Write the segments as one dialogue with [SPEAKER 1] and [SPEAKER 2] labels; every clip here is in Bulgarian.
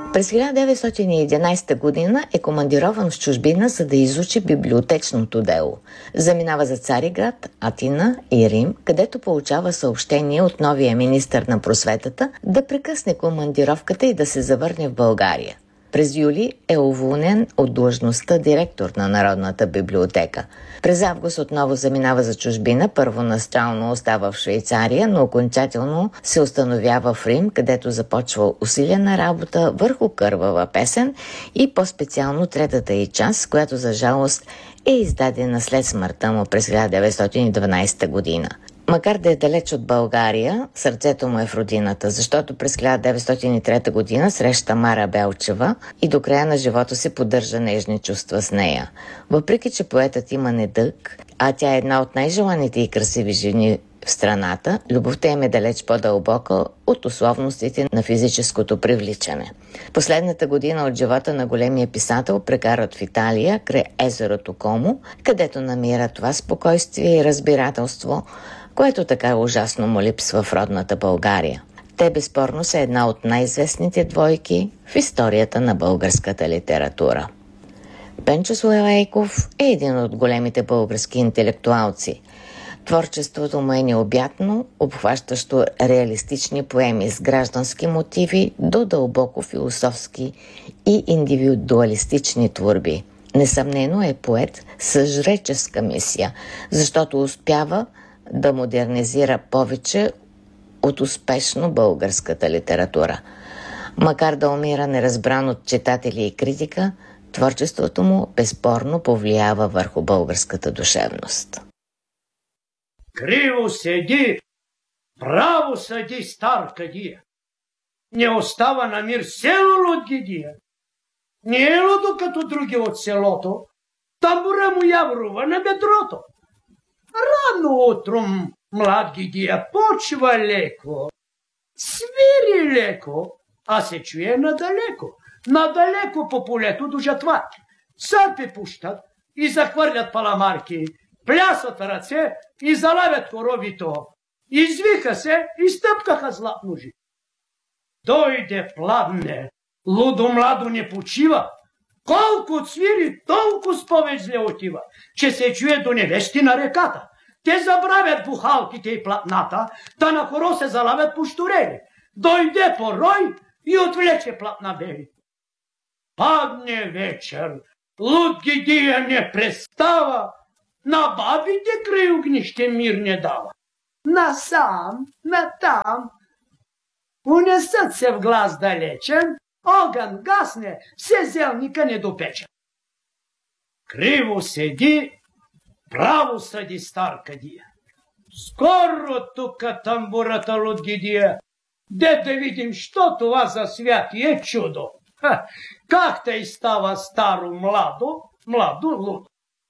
[SPEAKER 1] През 1911 година е командирован в чужбина, за да изучи библиотечното дело. Заминава за Цариград, Атина и Рим, където получава съобщение от новия министър на просветата да прекъсне командировката и да се завърне в България. През юли е уволнен от длъжността директор на Народната библиотека. През август отново заминава за чужбина, първоначално остава в Швейцария, но окончателно се установява в Рим, където започва усилена работа върху Кървава песен и по-специално третата й част, която за жалост е издадена след смъртта му през 1912 година. Макар да е далеч от България, сърцето му е в родината, защото през 1903 година среща Мара Белчева и до края на живота си поддържа нежни чувства с нея. Въпреки че поетът има недъг, а тя е една от най-желаните и красиви жени в страната, любовта им е далеч по-дълбока от условностите на физическото привличане. Последната година от живота на големия писател прекарат в Италия, край езерото Комо, където намира това спокойствие и разбирателство, което така ужасно му липсва в родната България. Те безспорно са една от най-известните двойки в историята на българската литература. Пенчо Славейков е един от големите български интелектуалци. Творчеството му е необятно, обхващащо реалистични поеми с граждански мотиви до дълбоко философски и индивидуалистични творби. Несъмнено е поет с жреческа мисия, защото успява да модернизира повече от успешно българската литература. Макар да умира неразбран от читатели и критика, творчеството му безспорно повлиява върху българската душевност.
[SPEAKER 2] Криво седи, право съди, стар кадия. Не остава на мир село от гидия. Не е ли докато други от селото, тамбура му яврува на бедрото. Рано утром млад гидия почва леко, свири леко, а се чуе надалеко. Надалеко по полето до жатварки. Сърпи пущат и захвърлят паламарки, плясат ръце и залавят коровито. Извиха се и стъпкаха златножи. Дойде пладне, лудо младо не почива. Колко свири, толкова сповед зле отива, че се чуе до невещи на реката. Те забравят бухалките и платната, да на хоро се залавят пущурели. Дойде порой и отвлече платна бели. Падне вечер, луд гидия не престава, на бабите край огнище мир не дава. Насам, натам, унесат се в глас далечен, огън гасне, все зелника недопечен. Криво седи, право съди, стар кадия. Скоро тука тамбурата луд гидия, де да видим, що това за святие чудо. Как тъй става старо младо, младо лудо.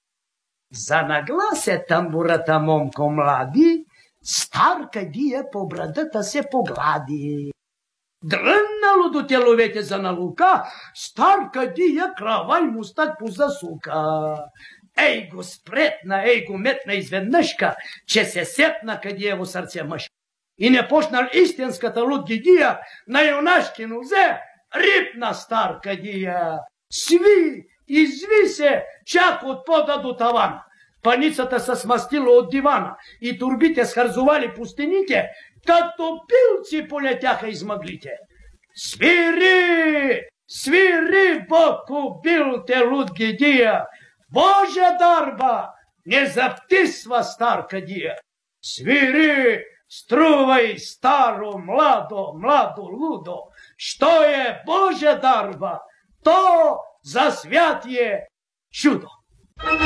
[SPEAKER 2] За нагласе тамбурата момко млади, стар кадия по брадата се поглади. Дрънна лудо теловете за налука, стар кадия крава и мустак позасука. Ей го спретна, ей го метна изведнъжка, че се сетна кадиево сърце мъж. И не почнал истинската луд гидия на юнашки нозе, рипна стар кадия. Сви, изви се, чак от пода до тавана. Паницата се смастила от дивана и турбите схързували по стените, като пилци полетяха из мъглите. Свири, свири, Бог убил те луд гидия. Божа дарба, не заптисва стар кадия. Свири, струвай, старо, младо, младо лудо, що е Божа дарба, то за святие чудо.